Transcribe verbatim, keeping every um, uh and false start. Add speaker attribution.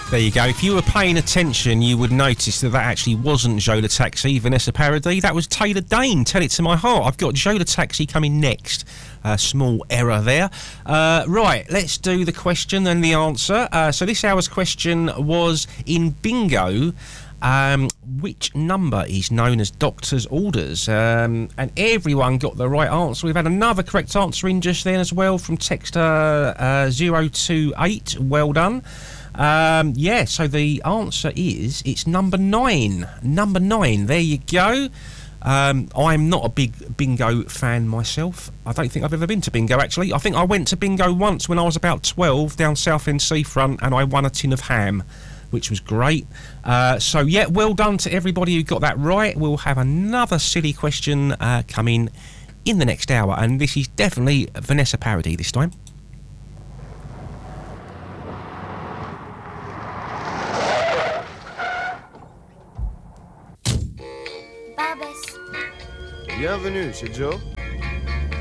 Speaker 1: There you go. If you were paying attention, you would notice that that actually wasn't Joe the Taxi, Vanessa Paradis. That was Taylor Dane. Tell it to my heart. I've got Joe the Taxi coming next. A uh, small error there. Uh, right, let's do the question and the answer. Uh, so this hour's question was in bingo. Um, which number is known as doctor's orders? Um, and everyone got the right answer. We've had another correct answer in just then as well from texter uh, zero two eight. Well done. Um, yeah, so the answer is it's number nine. Number nine. There you go. Um, I'm not a big bingo fan myself. I don't think I've ever been to bingo, actually. I think I went to bingo once when I was about twelve down Southend Seafront, and I won a tin of ham, which was great. Uh, so, yeah, well done to everybody who got that right. We'll have another silly question uh, coming in the next hour, and this is definitely Vanessa Paradis this time.
Speaker 2: Bienvenue chez Joe.